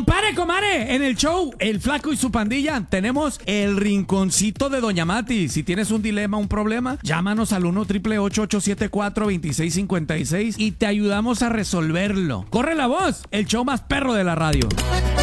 Compare, comare, en el show El Flaco y su pandilla tenemos el rinconcito de Doña Mati. Si tienes un dilema, un problema, llámanos al 1-888-874-2656 y te ayudamos a resolverlo. Corre la voz, el show más perro de la radio.